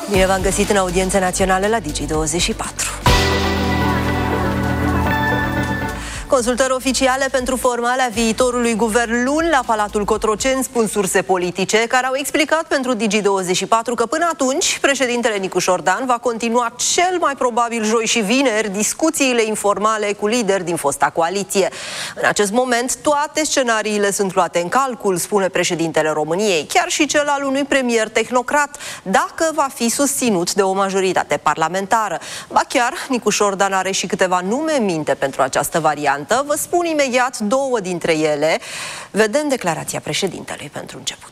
Bine v-am găsit în audiența națională la Digi24. Consultări oficiale pentru formarea viitorului guvern luni la Palatul Cotroceni, spun surse politice, care au explicat pentru Digi24 că până atunci președintele Nicu Șordan va continua cel mai probabil joi și vineri discuțiile informale cu lideri din fosta coaliție. În acest moment, toate scenariile sunt luate în calcul, spune președintele României, chiar și cel al unui premier tehnocrat, dacă va fi susținut de o majoritate parlamentară. Ba chiar, Nicu Șordan are și câteva nume în minte pentru această variantă. Vă spun imediat două dintre ele. Vedem declarația președintelui pentru început.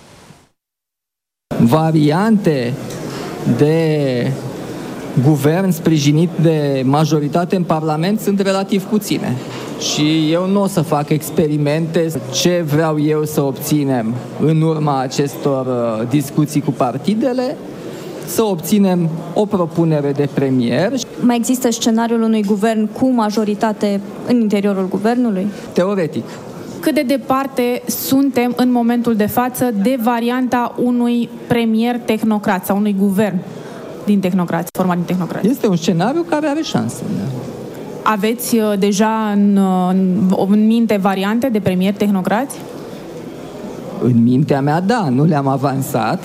Variante de guvern sprijinit de majoritate în Parlament sunt relativ puține. Și eu nu o să fac experimente ce vreau eu să obținem în urma acestor discuții cu partidele, să obținem o propunere de premier. Mai există scenariul unui guvern cu majoritate în interiorul guvernului? Teoretic. Cât de departe suntem în momentul de față de varianta unui premier tehnocrat sau unui guvern din tehnocrați, format din tehnocrați? Este un scenariu care are șanse. Aveți deja în minte variante de premier tehnocrați? În mintea mea, da, nu le-am avansat.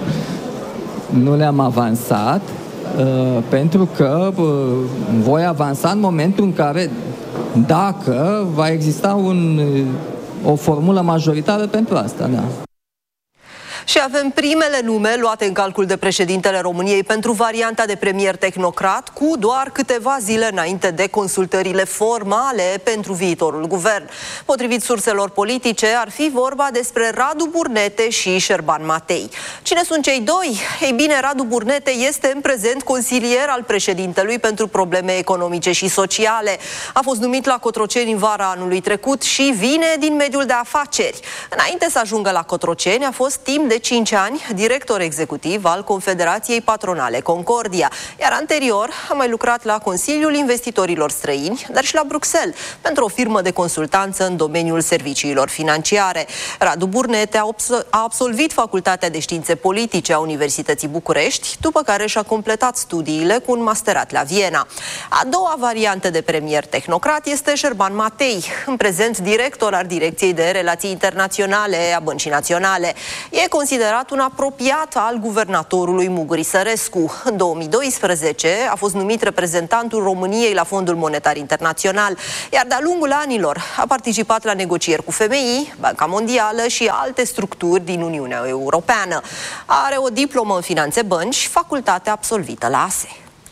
Pentru că voi avansa în momentul în care, dacă va exista o formulă majoritară pentru asta, da. Și avem primele nume luate în calcul de președintele României pentru varianta de premier tehnocrat, cu doar câteva zile înainte de consultările formale pentru viitorul guvern. Potrivit surselor politice, ar fi vorba despre Radu Burnete și Șerban Matei. Cine sunt cei doi? Ei bine, Radu Burnete este în prezent consilier al președintelui pentru probleme economice și sociale. A fost numit la Cotroceni în vara anului trecut și vine din mediul de afaceri. Înainte să ajungă la Cotroceni, a fost timp de 5 ani director executiv al Confederației Patronale Concordia, iar anterior a mai lucrat la Consiliul Investitorilor Străini, dar și la Bruxelles, pentru o firmă de consultanță în domeniul serviciilor financiare. Radu Burnete a absolvit Facultatea de Științe Politice a Universității București, după care și-a completat studiile cu un masterat la Viena. A doua variantă de premier tehnocrat este Șerban Matei, în prezent director al Direcției de Relații Internaționale a Băncii Naționale. E considerat un apropiat al guvernatorului Muguri Sărescu. În 2012 a fost numit reprezentantul României la Fondul Monetar Internațional, iar de-a lungul anilor a participat la negocieri cu FMI, Banca Mondială și alte structuri din Uniunea Europeană. Are o diplomă în finanțe bănci, facultate absolvită la ASE.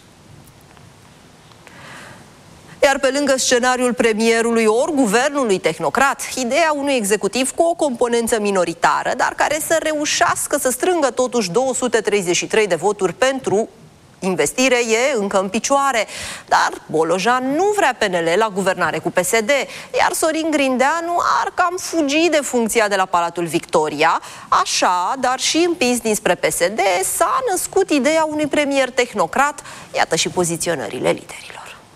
Iar pe lângă scenariul premierului ori guvernului tehnocrat, ideea unui executiv cu o componență minoritară, dar care să reușească să strângă totuși 233 de voturi pentru investire e încă în picioare. Dar Bolojan nu vrea PNL la guvernare cu PSD, iar Sorin Grindeanu ar cam fugi de funcția de la Palatul Victoria. Așa, dar și împins dinspre PSD, s-a născut ideea unui premier tehnocrat. Iată și poziționările liderilor.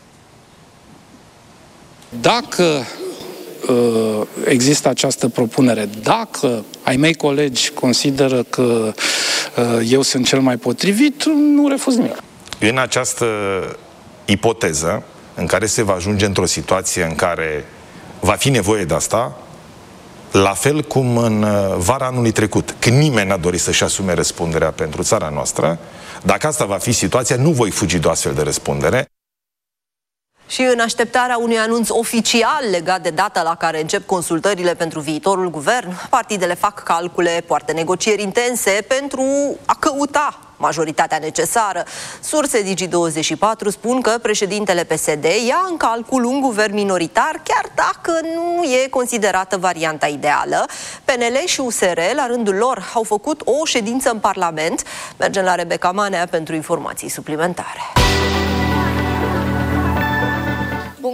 Dacă există această propunere, dacă ai mei colegi consideră că eu sunt cel mai potrivit, nu refuz nimic. În această ipoteză, în care se va ajunge într-o situație în care va fi nevoie de asta, la fel cum în vara anului trecut, când nimeni n-a dorit să-și asume răspunderea pentru țara noastră, dacă asta va fi situația, nu voi fugi de o astfel de răspundere. Și în așteptarea unui anunț oficial legat de data la care încep consultările pentru viitorul guvern, partidele fac calcule, poartă negocieri intense pentru a căuta majoritatea necesară. Surse Digi24 spun că președintele PSD ia în calcul un guvern minoritar, chiar dacă nu e considerată varianta ideală. PNL și USR, la rândul lor, au făcut o ședință în Parlament. Mergem la Rebecca Manea pentru informații suplimentare. Bun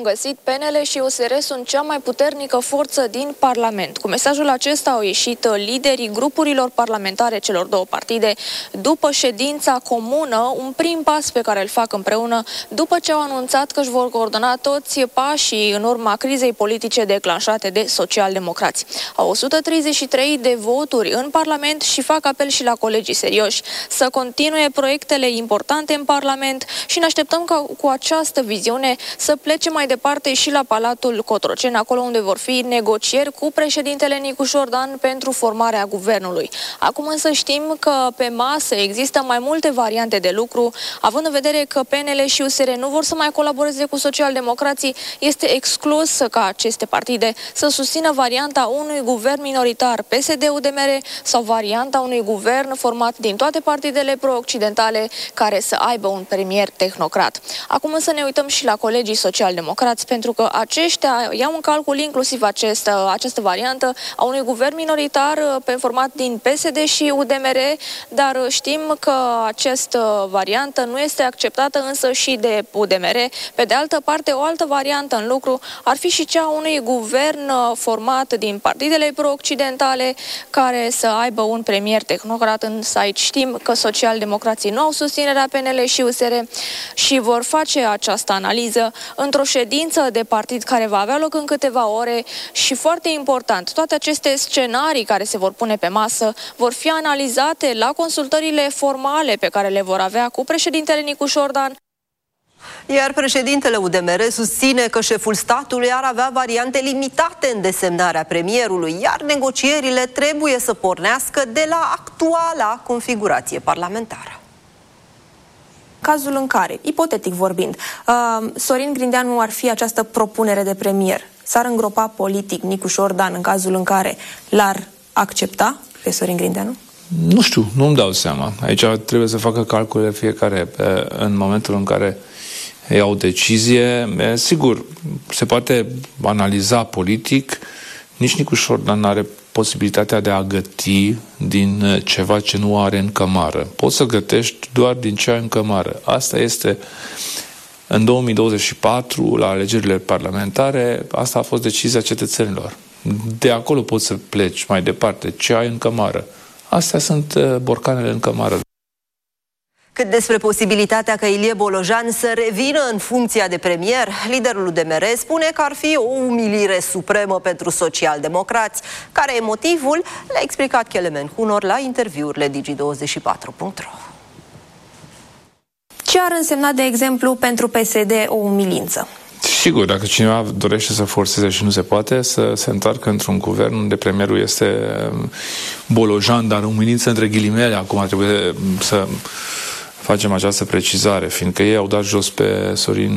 bun găsit, PNL și USR sunt cea mai puternică forță din Parlament. Cu mesajul acesta au ieșit liderii grupurilor parlamentare celor două partide după ședința comună, un prim pas pe care îl fac împreună după ce au anunțat că își vor coordona toți pașii în urma crizei politice declanșate de socialdemocrați. Au 133 de voturi în Parlament și fac apel și la colegii serioși să continue proiectele importante în Parlament și ne așteptăm ca cu această viziune să plece mai departe și la Palatul Cotroceni, acolo unde vor fi negocieri cu președintele Nicu Șordan pentru formarea guvernului. Acum însă știm că pe masă există mai multe variante de lucru, având în vedere că PNL și USR nu vor să mai colaboreze cu socialdemocrații, este exclus ca aceste partide să susțină varianta unui guvern minoritar PSD-UDMR sau varianta unui guvern format din toate partidele pro-occidentale care să aibă un premier tehnocrat. Acum însă ne uităm și la colegii socialdemocrați, pentru că aceștia iau în calcul inclusiv această variantă a unui guvern minoritar format din PSD și UDMR, dar știm că această variantă nu este acceptată însă și de UDMR. Pe de altă parte, o altă variantă în lucru ar fi și cea unui guvern format din partidele pro-occidentale care să aibă un premier tehnocrat, însă aici știm că socialdemocrații nu au susținerea PNL și USR și vor face această analiză într-o ședință de partid care va avea loc în câteva ore și, foarte important, toate aceste scenarii care se vor pune pe masă vor fi analizate la consultările formale pe care le vor avea cu președintele Nicu Șordan. Iar președintele UDMR susține că șeful statului ar avea variante limitate în desemnarea premierului, iar negocierile trebuie să pornească de la actuala configurație parlamentară. Cazul în care, ipotetic vorbind, Sorin Grindeanu ar fi această propunere de premier, s-ar îngropa politic Nicu Șordan în cazul în care l-ar accepta pe Sorin Grindeanu? Nu știu, nu-mi dau seama. Aici trebuie să facă calcule fiecare în momentul în care ia o decizie. Sigur, se poate analiza politic. Nici Nicu Șordan nu are posibilitatea de a găti din ceva ce nu are în cămară. Poți să gătești doar din ce ai în cămară. Asta este în 2024, la alegerile parlamentare, asta a fost decizia cetățenilor. De acolo poți să pleci mai departe. Ce ai în cămară? Astea sunt borcanele în cămară. Cât despre posibilitatea ca Ilie Bolojan să revină în funcția de premier, liderul UDMR spune că ar fi o umilire supremă pentru socialdemocrați. Care e motivul? Le-a explicat Kelemen Hunor la interviurile Digi24.ro. Ce ar însemna, de exemplu, pentru PSD o umilință? Sigur, dacă cineva dorește să forțeze și nu se poate, să se întoarcă într-un guvern unde premierul este Bolojan, dar umilință între ghilimele. Acum trebuie să facem această precizare, fiindcă ei au dat jos pe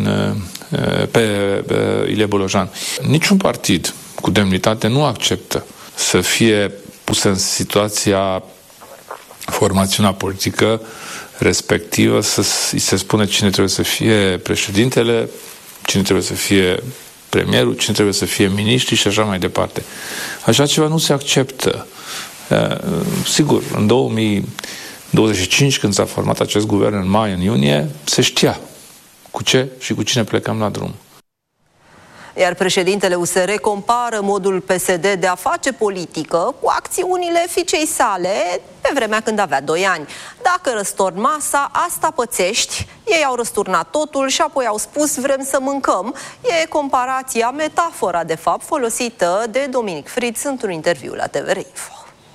Ilie Bolojan. Niciun partid cu demnitate nu acceptă să fie pus în situația formațiunea politică respectivă, să-i se spune cine trebuie să fie președintele, cine trebuie să fie premierul, cine trebuie să fie miniștri și așa mai departe. Așa ceva nu se acceptă. Sigur, în 2025, când s-a format acest guvern în mai, în iunie, se știa cu ce și cu cine plecăm la drum. Iar președintele USR compară modul PSD de a face politică cu acțiunile fiicei sale pe vremea când avea 2 ani. Dacă răstorni masa, asta pățești. Ei au răsturnat totul și apoi au spus vrem să mâncăm. E comparația, metafora de fapt, folosită de Dominic Fritz într-un interviu la TVR Info.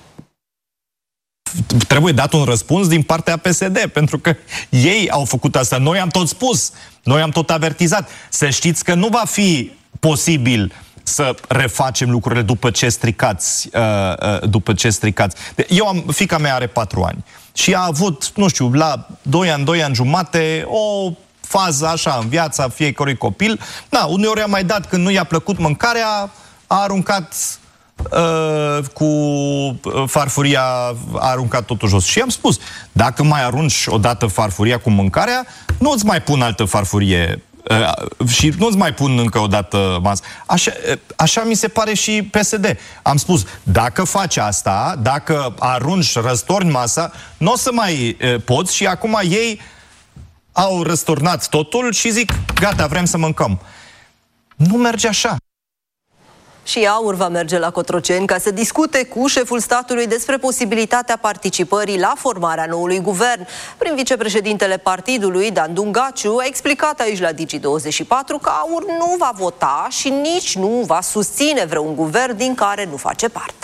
Trebuie dat un răspuns din partea PSD, pentru că ei au făcut asta. Noi am tot spus, noi am tot avertizat. Să știți că nu va fi posibil să refacem lucrurile după ce stricați. Fiica mea are 4 ani și a avut, nu știu, la 2 ani jumate, o fază așa în viața fiecărui copil. Da, uneori a mai dat, când nu i-a plăcut mâncarea, a aruncat cu farfuria, a aruncat totul jos. Și am spus, dacă mai arunci odată farfuria cu mâncarea, nu îți mai pun altă farfurie și nu îți mai pun încă o dată masă. Așa mi se pare și PSD. Am spus, dacă faci asta, dacă arunci, răstorni masa, nu o să mai poți. Și acum ei au răsturnat totul și zic, gata, vrem să mâncăm. Nu merge așa. Și AUR va merge la Cotroceni ca să discute cu șeful statului despre posibilitatea participării la formarea noului guvern. Prin vicepreședintele partidului, Dan Dungaciu, a explicat aici la Digi24 că AUR nu va vota și nici nu va susține vreun guvern din care nu face parte.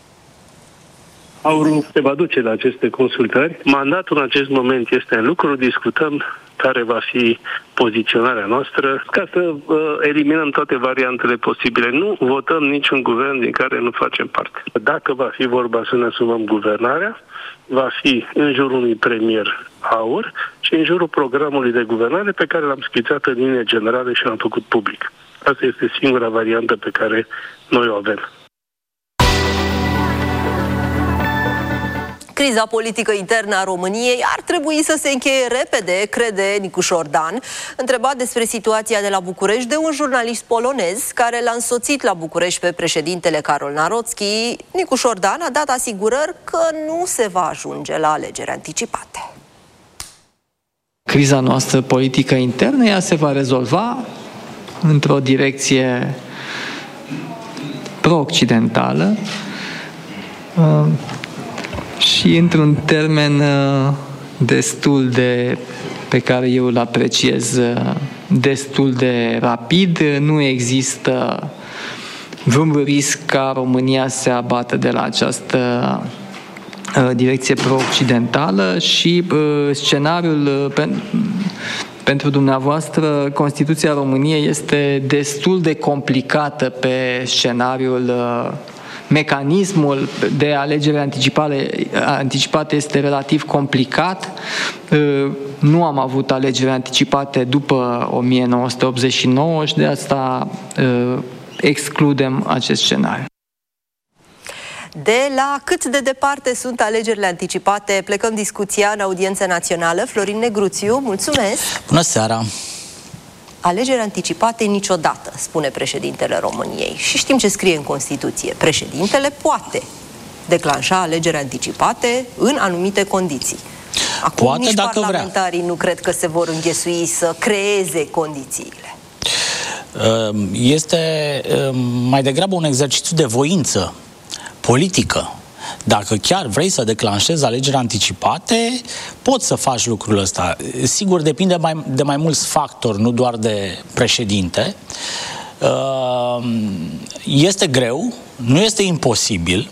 AUR se va duce la aceste consultări. Mandatul în acest moment este în lucru, discutăm care va fi poziționarea noastră ca să eliminăm toate variantele posibile. Nu votăm niciun guvern din care nu facem parte. Dacă va fi vorba să ne asumăm guvernarea, va fi în jurul unui premier AUR și în jurul programului de guvernare pe care l-am schițat în linie generale și l-am făcut public. Asta este singura variantă pe care noi o avem. Criza politică internă a României ar trebui să se încheie repede, crede Nicuș Ordan. Întrebat despre situația de la București de un jurnalist polonez care l-a însoțit la București pe președintele Karol Nawrocki, Nicuș Ordan a dat asigurări că nu se va ajunge la alegeri anticipate. Criza noastră politică internă, ea se va rezolva într-o direcție pro-occidentală și într-un termen destul de, pe care eu îl apreciez, destul de rapid. Nu există vreun risc ca România să se abată de la această direcție pro-occidentală și scenariul pentru dumneavoastră, Constituția României este destul de complicată pe scenariul. Mecanismul de alegere anticipate este relativ complicat. Nu am avut alegeri anticipate după 1989 și de asta excludem acest scenariu. De la cât de departe sunt alegerile anticipate, plecăm discuția în audiența națională. Florin Negruțiu, mulțumesc! Bună seara! Alegeri anticipate niciodată, spune președintele României. Și știm ce scrie în Constituție. Președintele poate declanșa alegeri anticipate în anumite condiții. Acum poate, nici dacă parlamentarii vrea. Nu cred că se vor înghesui să creeze condițiile. Este mai degrabă un exercițiu de voință politică. Dacă chiar vrei să declanșezi alegeri anticipate, poți să faci lucrul ăsta. Sigur, depinde de mai mulți factori, nu doar de președinte. Este greu, nu este imposibil.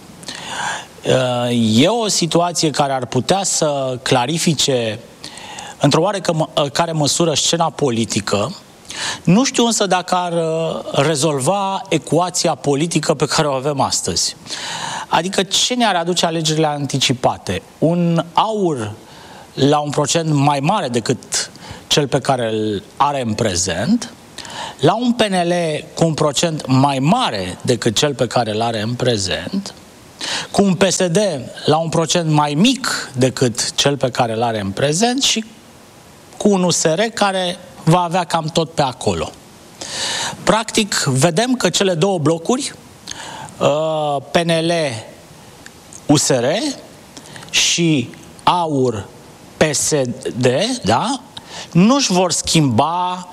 E o situație care ar putea să clarifice într-o oarecare măsură scena politică. Nu știu însă dacă ar rezolva ecuația politică pe care o avem astăzi. Adică ce ne-ar aduce alegerile anticipate? Un AUR la un procent mai mare decât cel pe care îl are în prezent, la un PNL cu un procent mai mare decât cel pe care îl are în prezent, cu un PSD la un procent mai mic decât cel pe care îl are în prezent și cu un USR care va avea cam tot pe acolo. Practic, vedem că cele două blocuri, PNL, USR și AUR, PSD, da, nu-și vor schimba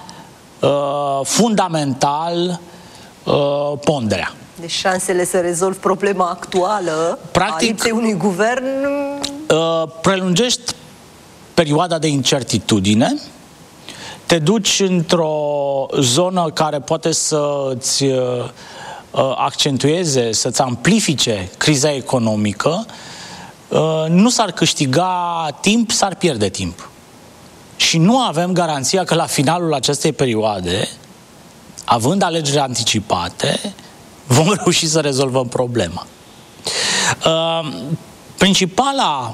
fundamental ponderea. Deci șansele să rezolvi problema actuală a lipsei unui guvern... Prelungești perioada de incertitudine, te duci într-o zonă care poate să-ți accentueze, să-ți amplifice criza economică, nu s-ar câștiga timp, s-ar pierde timp. Și nu avem garanția că la finalul acestei perioade, având alegeri anticipate, vom reuși să rezolvăm problema. Principala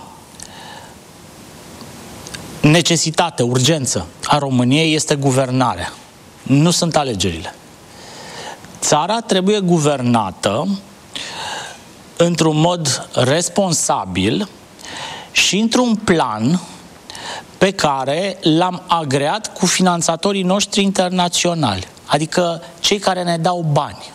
necesitate, urgență a României este guvernarea. Nu sunt alegerile. Țara trebuie guvernată într-un mod responsabil și într-un plan pe care l-am agreat cu finanțatorii noștri internaționali, adică cei care ne dau bani.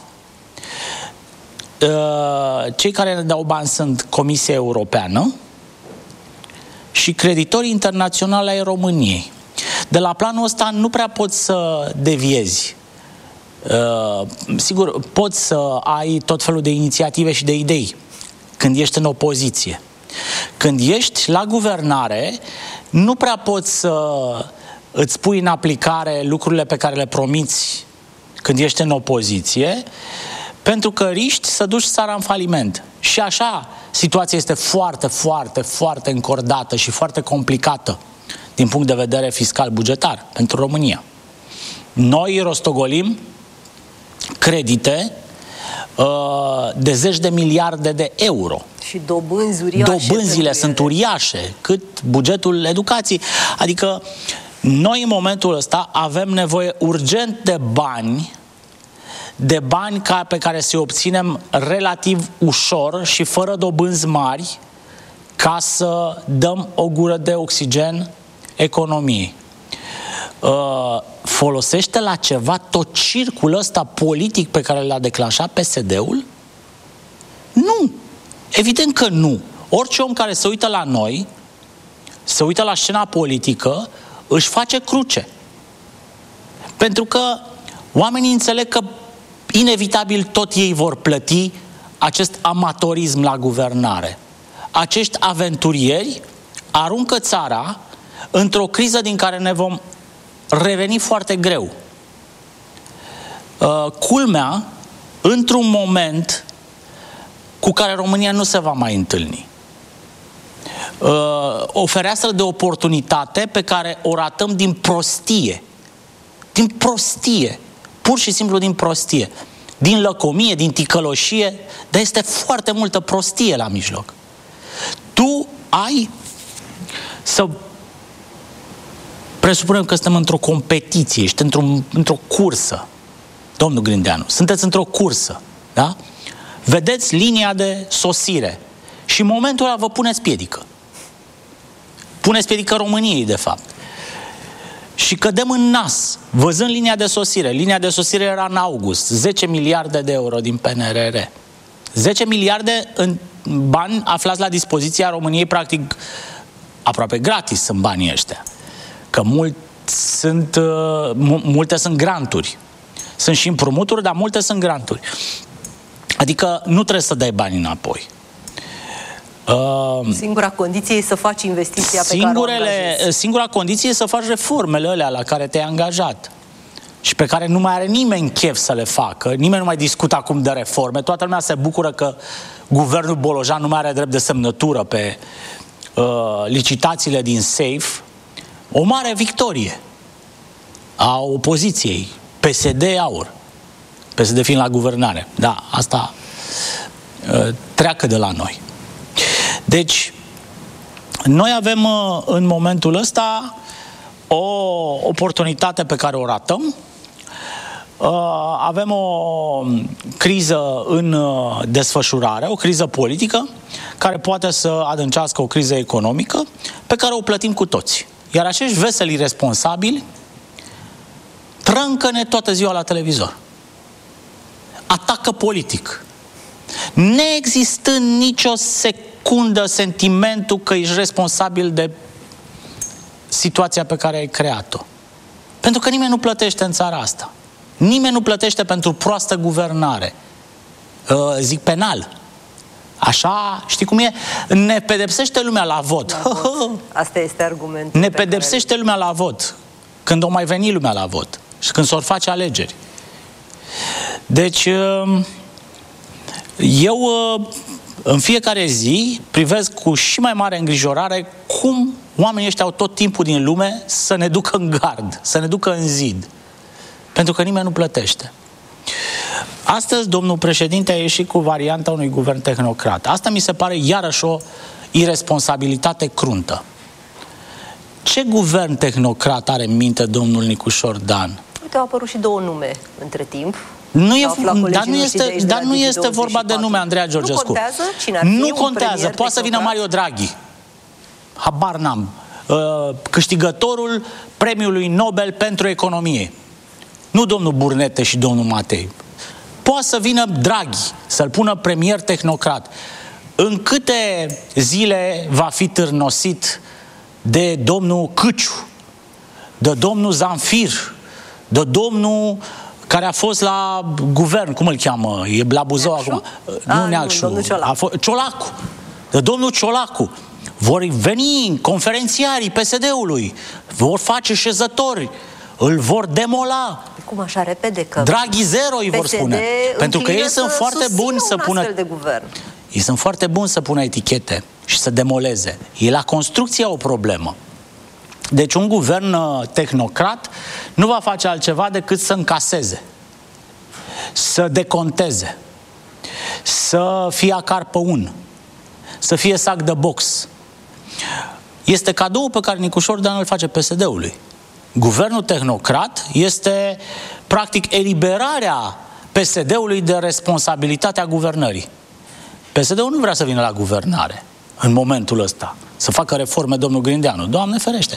Cei care ne dau bani sunt Comisia Europeană și creditorii internaționali ai României. De la planul ăsta nu prea poți să deviezi. Sigur, poți să ai tot felul de inițiative și de idei când ești în opoziție. Când ești la guvernare, nu prea poți să îți pui în aplicare lucrurile pe care le promiți când ești în opoziție, pentru că riști să duci țara în faliment. Și așa, situația este foarte, foarte, foarte încordată și foarte complicată din punct de vedere fiscal-bugetar pentru România. Noi rostogolim credite de zeci de miliarde de euro. Și dobânzi uriașe. Dobânzile sunt uriașe, cât bugetul educației. Adică noi în momentul ăsta avem nevoie urgent de bani pe care să-i obținem relativ ușor și fără dobânzi mari, ca să dăm o gură de oxigen economiei. Folosește la ceva tot circul ăsta politic pe care l-a declanșat PSD-ul? Nu! Evident că nu. Orice om care se uită la noi, se uită la scena politică, își face cruce. Pentru că oamenii înțeleg că inevitabil tot ei vor plăti acest amatorism la guvernare. Acești aventurieri aruncă țara într-o criză din care ne vom reveni foarte greu. Culmea, într-un moment cu care România nu se va mai întâlni. O fereastră de oportunitate pe care o ratăm din prostie. Din prostie. Pur și simplu din prostie. Din lăcomie, din ticăloșie, dar este foarte multă prostie la mijloc. Tu ai să presupunem că suntem într-o competiție, ești într-o cursă. Domnul Grindeanu, sunteți într-o cursă, da? Vedeți linia de sosire și în momentul ăla vă puneți piedică. Puneți piedică României, de fapt. Și cădem în nas, văzând linia de sosire. Linia de sosire era în august, 10 miliarde de euro din PNRR. 10 miliarde în bani aflați la dispoziția României, practic aproape gratis sunt banii ăștia. Că multe sunt granturi. Sunt și împrumuturi, dar multe sunt granturi. Adică nu trebuie să dai bani înapoi. Singura condiție e să faci investiția pe care o angajezi. Singura condiție e să faci reformele alea la care te-ai angajat și pe care nu mai are nimeni chef să le facă. Nimeni nu mai discută acum de reforme. Toată lumea se bucură că guvernul Bolojan nu mai are drept de semnătură pe licitațiile din SAFE. O mare victorie a opoziției. PSD aur. PSD fiind la guvernare. Da, asta treacă de la noi. Deci, noi avem în momentul ăsta o oportunitate pe care o ratăm. Avem o criză în desfășurare, o criză politică, care poate să adâncească o criză economică, pe care o plătim cu toți. Iar acești veseli responsabili trâncă-ne toată ziua la televizor. Atacă politic. Neexistând nicio secundă sentimentul că ești responsabil de situația pe care ai creat-o. Pentru că nimeni nu plătește în țara asta. Nimeni nu plătește pentru proastă guvernare. Zic penal. Așa, știi cum e? Ne pedepsește lumea la vot. Asta este argumentul. Ne pedepsește lumea la vot. Când o mai veni lumea la vot. Și când s-or face alegeri. Deci, eu în fiecare zi privesc cu și mai mare îngrijorare cum oamenii ăștia au tot timpul din lume să ne ducă în gard, să ne ducă în zid. Pentru că nimeni nu plătește. Astăzi, domnul președinte a ieșit cu varianta unui guvern tehnocrat. Asta mi se pare iarăși o irresponsabilitate cruntă. Ce guvern tehnocrat are în minte domnul Nicușor Dan? Uite, au apărut și două nume între timp. Dar nu este vorba de nume, Andreea Georgescu. Nu contează cine ar fi. Nu contează. Poate să vină Mario Draghi. Habar n-am. Câștigătorul premiului Nobel pentru economie. Nu domnul Burnete și domnul Matei. Poate să vină Draghi, să-l pună premier tehnocrat. În câte zile va fi târnosit de domnul Câciu, de domnul Zanfir, de domnul care a fost la guvern, cum îl cheamă? E la Buzău acum. Nu Neacșu. Ciolacu. De domnul Ciolacu. Vor veni conferențiarii PSD-ului, vor face șezători, îl vor demola. Cum așa repede? Că Draghi zero îi vor spune. Pentru că ei sunt foarte buni să pună... Ei sunt foarte buni să pună etichete și să demoleze. E la construcție o problemă. Deci un guvern tehnocrat nu va face altceva decât să încaseze, să deconteze, să fie acarpăun, să fie sac de box. Este cadoul pe care Nicușor Dan îl face PSD-ului. Guvernul tehnocrat este practic eliberarea PSD-ului de responsabilitatea guvernării. PSD-ul nu vrea să vină la guvernare în momentul ăsta, să facă reforme domnul Grindeanu. Doamne ferește!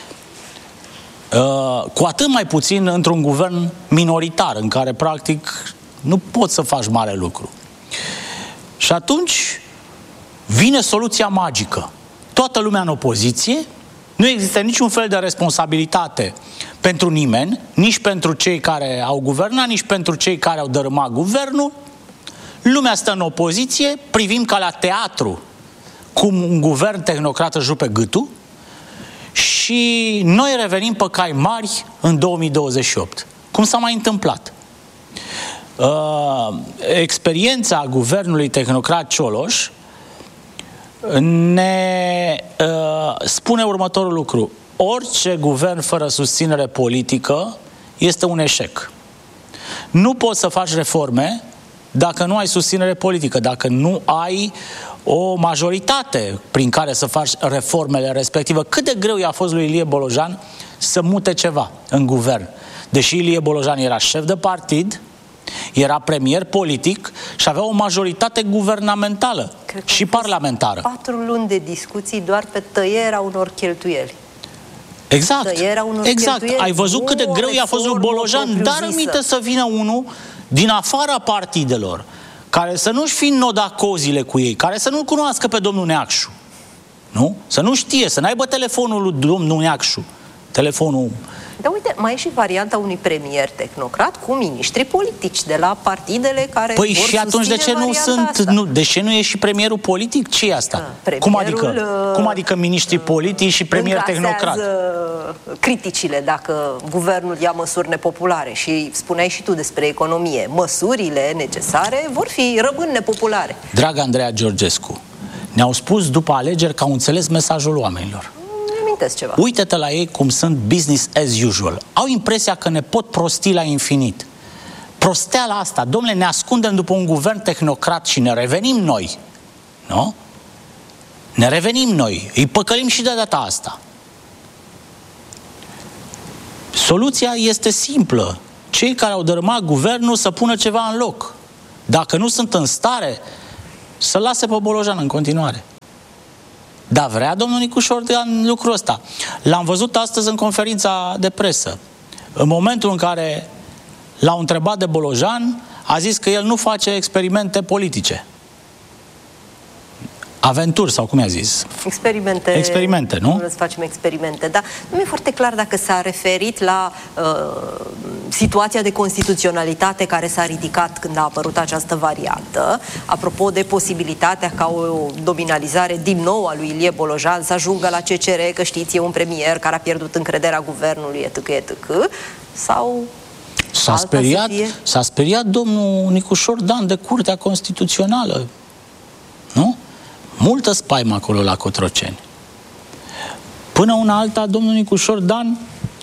Cu atât mai puțin într-un guvern minoritar, în care practic nu poți să faci mare lucru. Și atunci vine soluția magică. Toată lumea în opoziție, nu există niciun fel de responsabilitate pentru nimeni, nici pentru cei care au guvernat, nici pentru cei care au dărâmat guvernul. Lumea stă în opoziție, privim ca la teatru cum un guvern tehnocrat își rupe gâtul și noi revenim pe cai mari în 2028. Cum s-a mai întâmplat? Experiența guvernului tehnocrat Cioloș ne spune următorul lucru. Orice guvern fără susținere politică este un eșec. Nu poți să faci reforme dacă nu ai susținere politică, dacă nu ai o majoritate prin care să faci reformele respective. Cât de greu i-a fost lui Ilie Bolojan să mute ceva în guvern. Deși Ilie Bolojan era șef de partid, era premier politic și avea o majoritate guvernamentală și parlamentară. 4 luni de discuții doar pe tăierea unor cheltuieli. Exact. Ai văzut cât de greu i-a fost lui Bolojan, dar aminte să vină unul din afara partidelor, care să nu-și fi nodacozile cu ei, care să nu-l cunoască pe domnul Neacșu. Nu? Să nu știe, să n-aibă telefonul lui domnul Neacșu. Telefonul... Dar uite, mai e și varianta unui premier tehnocrat cu miniștri politici de la partidele care Păi vor și atunci de ce nu sunt... de ce nu e și premierul politic? Ce e asta? Cum adică miniștri politici și premier tehnocrat? Criticile dacă guvernul ia măsuri nepopulare și spuneai și tu despre economie. Măsurile necesare rămân nepopulare. Dragă Andreea Georgescu, ne-au spus după alegeri că au înțeles mesajul oamenilor. Ceva. Uită-te la ei cum sunt business as usual. Au impresia că ne pot prosti la infinit. Prosteala asta, domnule, ne ascundem după un guvern tehnocrat și ne revenim noi. Nu? Ne revenim noi. Îi păcălim și de data asta. Soluția este simplă. Cei care au dărâmat guvernul să pună ceva în loc. Dacă nu sunt în stare, să lase pe Bolojan în continuare. Da, vrea domnul Nicușor Dan lucrul ăsta. L-am văzut astăzi în conferința de presă. În momentul în care l-au întrebat de Bolojan, a zis că el nu face experimente politice. Aventuri, sau cum i-a zis? Experimente, nu? Nu să facem experimente, dar nu mi-e foarte clar dacă s-a referit la situația de constituționalitate care s-a ridicat când a apărut această variantă, apropo de posibilitatea ca o nominalizare din nou a lui Ilie Bolojan să ajungă la CCR, că știți, e un premier care a pierdut încrederea guvernului, etc. Sau... S-a speriat domnul Nicușor Dan de Curtea Constituțională. Nu? Multă spaimă acolo la Cotroceni. Până una alta, domnul Nicușor Dan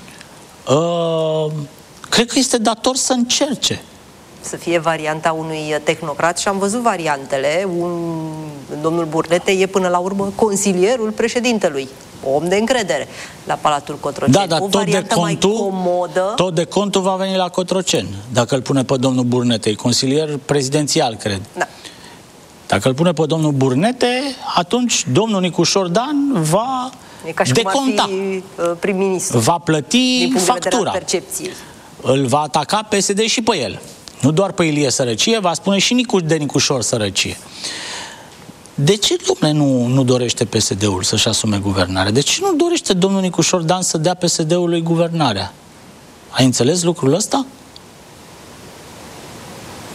cred că este dator să încerce. Să fie varianta unui tehnocrat și am văzut variantele. Domnul Burnete e până la urmă consilierul președintelui, om de încredere la Palatul Cotroceni. Da, dar tot de contul va veni la Cotroceni, dacă îl pune pe domnul Burnete. E consilier prezidențial, cred. Da. Dacă îl pune pe domnul Burnete, atunci domnul Nicușor Dan va deconta. Prim-ministru. Va plăti factura. Îl va ataca PSD și pe el. Nu doar pe Ilie Sărăcie, va spune și de Nicușor Sărăcie. De ce, domnule, nu dorește PSD-ul să-și asume guvernarea? De ce nu dorește domnul Nicușor Dan să dea PSD-ului guvernarea? Ai înțeles lucrul ăsta?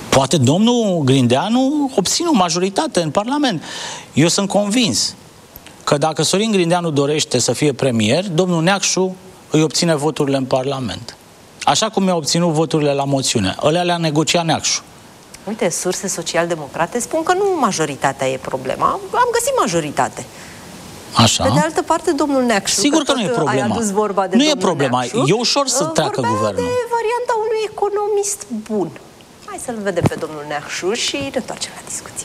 Poate domnul Grindeanu obține o majoritate în Parlament. Eu sunt convins că dacă Sorin Grindeanu dorește să fie premier, domnul Neacșu îi obține voturile în Parlament. Așa cum i-a obținut voturile la moțiune. Ălea le-a negociat Neacșu. Uite, surse social-democrate spun că nu majoritatea e problema. Am găsit majoritate. Așa. Pe de altă parte, domnul Neacșu, sigur că nu e problema. Ai adus vorba de nu e problema. Neacșu, e ușor să treacă guvernul. de varianta unui economist bun. Hai să-l vedem pe domnul Neacșu și ne întoarcem la discuție.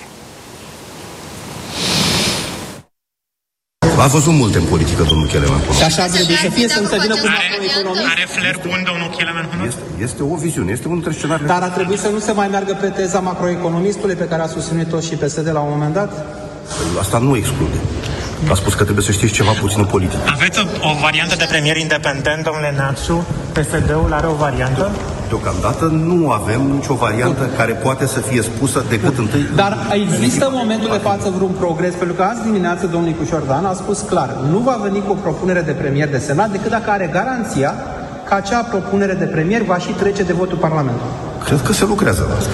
A văzut multe în politică, domnul Kelemen. Și așa trebuie să fie, să nu se vină cu macroeconomist. Are flair bun, domnul Kelemen? Este o viziune, este unul dintre scenariile. Dar ar trebui să nu se mai meargă pe teza macroeconomistului pe care a susținut-o și PSD la un moment dat? Asta nu exclude. A spus că trebuie să știți ceva puțin în politică. Aveți o variantă de premier independent, domnule Neacșu? PSD-ul are o variantă? Deocamdată nu avem nicio variantă care poate să fie spusă decât întâi... Dar există în momentul de față vreun progres? Pentru că azi dimineață domnul Nicu Șordan a spus clar, nu va veni cu o propunere de premier de Senat decât dacă are garanția că acea propunere de premier va și trece de votul Parlamentului. Cred că se lucrează la asta.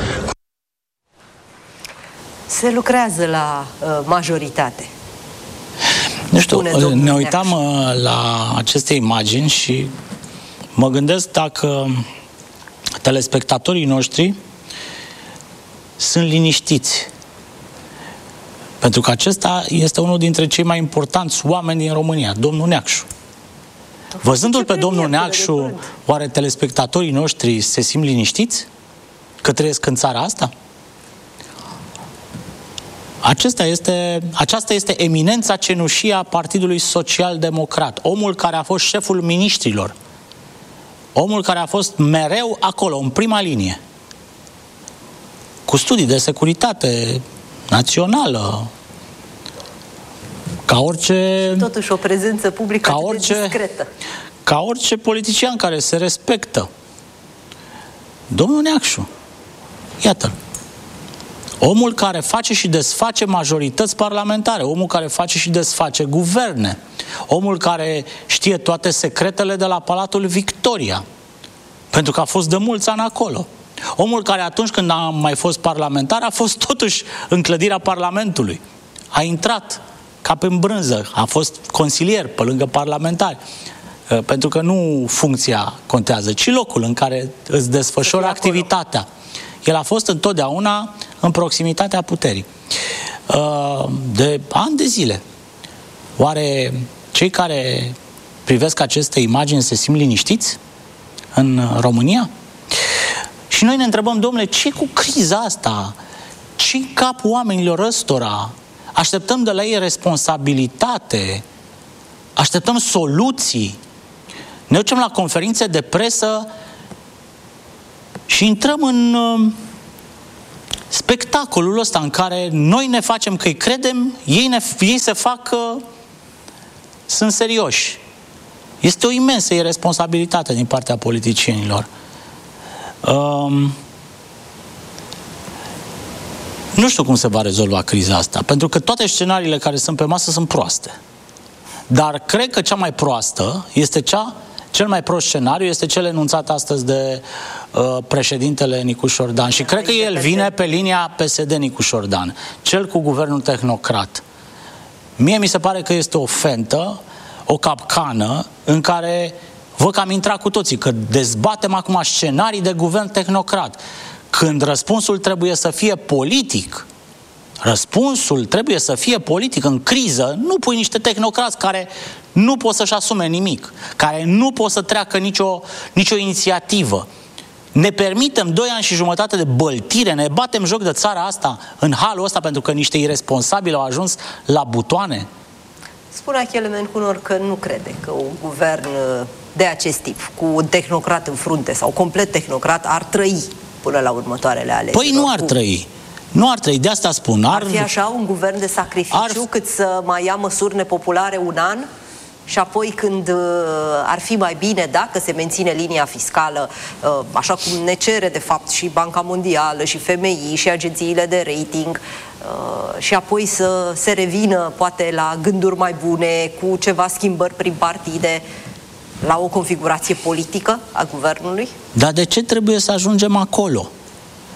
Se lucrează la majoritate. Nu știu, ne uitam la aceste imagini și mă gândesc dacă telespectatorii noștri sunt liniștiți. Pentru că acesta este unul dintre cei mai importanți oameni din România, domnul Neacșu. Văzându-l pe domnul Neacșu, oare telespectatorii noștri se simt liniștiți că trăiesc în țara asta? Aceasta este eminența cenușie a Partidului Social-Democrat. Omul care a fost șeful miniștrilor. Omul care a fost mereu acolo, în prima linie. Cu studii de securitate națională. Ca orice... Totuși o prezență publică discretă. Ca orice politician care se respectă. Domnul Neacșu, iată-l. Omul care face și desface majorități parlamentare, omul care face și desface guverne, omul care știe toate secretele de la Palatul Victoria, pentru că a fost de mulți ani acolo. Omul care atunci când a mai fost parlamentar a fost totuși în clădirea Parlamentului. A intrat ca pe brânză, a fost consilier pe lângă parlamentari. Pentru că nu funcția contează, ci locul în care îți desfășori activitatea. El a fost întotdeauna în proximitatea puterii. De ani de zile. Oare cei care privesc aceste imagini se simt liniștiți în România? Și noi ne întrebăm, domnule, ce cu criza asta? Ce în capul oamenilor ăstora? Așteptăm de la ei responsabilitate? Așteptăm soluții? Ne ducem la conferințe de presă și intrăm în spectacolul ăsta în care noi ne facem că îi credem, ei se fac că sunt serioși. Este o imensă irresponsabilitate din partea politicienilor. Nu știu cum se va rezolva criza asta, pentru că toate scenariile care sunt pe masă sunt proaste. Dar cred că cea mai proastă este cel mai prost scenariu este cel enunțat astăzi de președintele Nicu Șordan. Și cred că el vine pe linia PSD Nicu Șordan, cel cu guvernul tehnocrat. Mie mi se pare că este o fentă, o capcană în care văd că am intrat cu toții, că dezbatem acum scenarii de guvern tehnocrat. Când răspunsul trebuie să fie politic, răspunsul trebuie să fie politic. În criză nu pui niște tehnocrați care nu pot să-și asume nimic, care nu pot să treacă nicio inițiativă. Ne permitem 2 ani și jumătate de băltire, ne batem joc de țara asta în halul ăsta pentru că niște irresponsabili au ajuns la butoane? Spune Kelemen Cunor că nu crede că un guvern de acest tip, cu un tehnocrat în frunte sau complet tehnocrat, ar trăi până la următoarele alegeri. Păi nu ar trăi. Nu ar trăi, de asta spun. Ar fi așa un guvern de sacrificiu cât să mai ia măsuri nepopulare un an și apoi când ar fi mai bine dacă se menține linia fiscală, așa cum ne cere de fapt și Banca Mondială și FMI și agențiile de rating, și apoi să se revină poate la gânduri mai bune, cu ceva schimbări prin partide, la o configurație politică a guvernului? Dar de ce trebuie să ajungem acolo?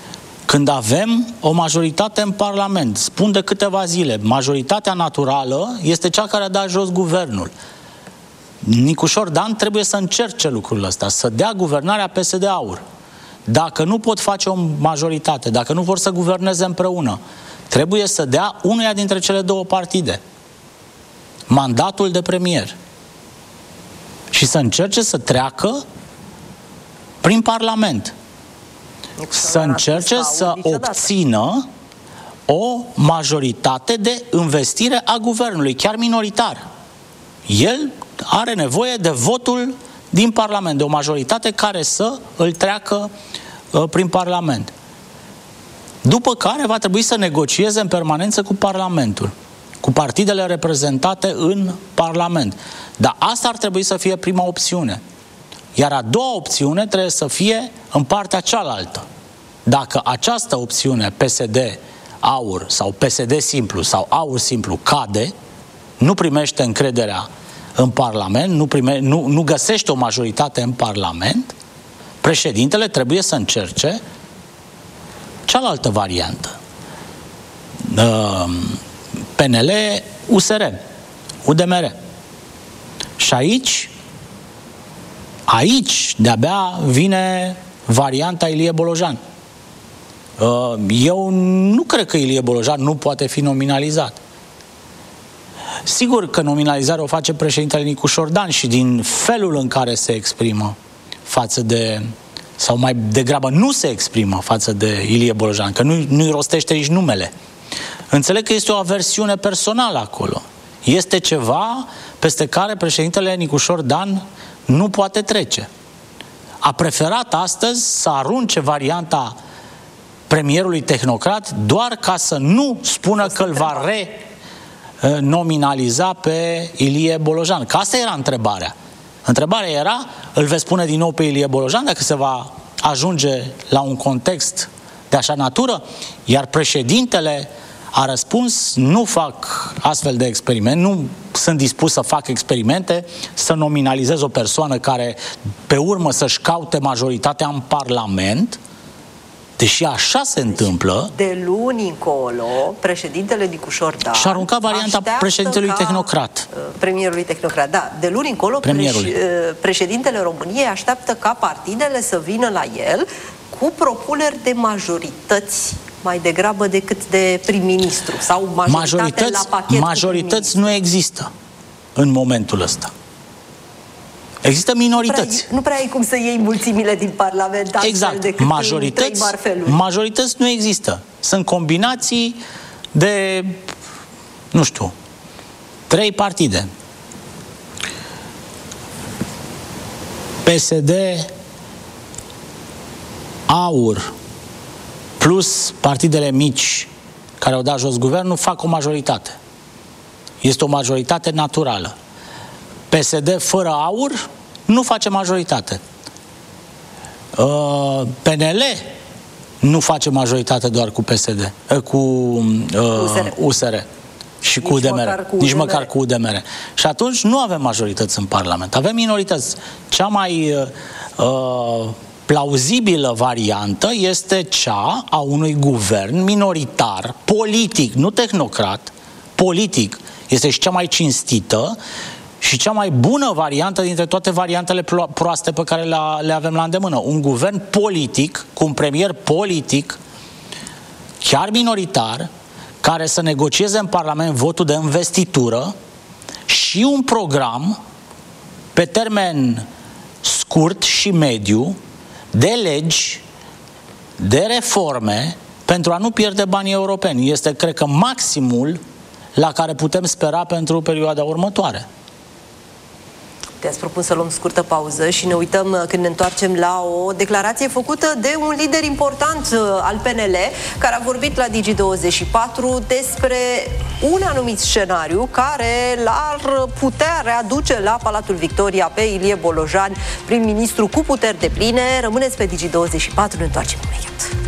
când avem o majoritate în Parlament, spun de câteva zile, majoritatea naturală este cea care a dat jos guvernul. Nicușor Dan trebuie să încerce lucrul ăsta, să dea guvernarea PSD-AUR. Dacă nu pot face o majoritate, dacă nu vor să guverneze împreună, trebuie să dea unuia dintre cele două partide mandatul de premier și să încerce să treacă prin Parlament. Să încerce să obțină o majoritate de investire a guvernului, chiar minoritar. El are nevoie de votul din Parlament, de o majoritate care să îl treacă prin Parlament. După care va trebui să negocieze în permanență cu Parlamentul, cu partidele reprezentate în Parlament. Dar asta ar trebui să fie prima opțiune. Iar a doua opțiune trebuie să fie în partea cealaltă. Dacă această opțiune PSD-AUR sau PSD simplu sau AUR simplu cade, nu primește încrederea în Parlament, nu găsește o majoritate în Parlament, președintele trebuie să încerce cealaltă variantă. PNL, USR, UDMR. Și aici de-abia vine varianta Ilie Bolojan. Eu nu cred că Ilie Bolojan nu poate fi nominalizat. Sigur că nominalizarea o face președintele Nicușor Dan și din felul în care se exprimă față de, sau mai degrabă nu se exprimă față de Ilie Bolojan, că nu-i rostește nici numele. Înțeleg că este o aversiune personală acolo. Este ceva peste care președintele Nicușor Dan nu poate trece. A preferat astăzi să arunce varianta premierului tehnocrat doar ca să nu spună că îl va nominaliza pe Ilie Bolojan. Că asta era întrebarea. Întrebarea era, îl veți pune din nou pe Ilie Bolojan dacă se va ajunge la un context de așa natură? Iar președintele a răspuns, nu fac astfel de experiment, nu sunt dispus să fac experimente, să nominalizez o persoană care pe urmă să-și caute majoritatea în Parlament, deși așa se întâmplă. De luni încolo, președintele Nicușor Dan și-a aruncat varianta președintelui tehnocrat. Premierului tehnocrat, da. De luni încolo, președintele României așteaptă ca partidele să vină la el cu propuneri de majorități mai degrabă decât de prim-ministru sau majoritate la pachet. Majorități nu există în momentul ăsta. Există minorități. Nu prea ai cum să iei mulțimile din Parlament. Exact. Majorități nu există. Sunt combinații de, nu știu, 3 partide. PSD, AUR, plus partidele mici care au dat jos guvernul, fac o majoritate. Este o majoritate naturală. PSD fără AUR nu face majoritate. PNL nu face majoritate doar cu PSD, cu USR și cu UDMR. Nici măcar cu UDMR. Și atunci nu avem majorități în Parlament. Avem minorități. Cea mai plauzibilă variantă este cea a unui guvern minoritar, politic, nu tehnocrat, politic. Este și cea mai cinstită și cea mai bună variantă dintre toate variantele proaste pe care le avem la îndemână. Un guvern politic, cu un premier politic, chiar minoritar, care să negocieze în Parlament votul de investitură și un program pe termen scurt și mediu de legi, de reforme, pentru a nu pierde banii europeni. Este, cred că, maximul la care putem spera pentru perioada următoare. Te-ați propus să luăm scurtă pauză și ne uităm când ne întoarcem la o declarație făcută de un lider important al PNL, care a vorbit la Digi24 despre un anumit scenariu care l-ar putea readuce la Palatul Victoria pe Ilie Bolojan, prim-ministru cu puteri depline. Rămâneți pe Digi24, ne întoarcem imediat.